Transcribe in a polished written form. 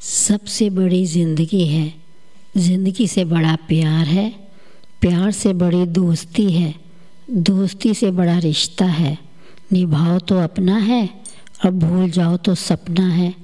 सबसे बड़ी ज़िंदगी है, ज़िंदगी से बड़ा प्यार है, प्यार से बड़ी दोस्ती है, दोस्ती से बड़ा रिश्ता है। निभाओ तो अपना है और भूल जाओ तो सपना है।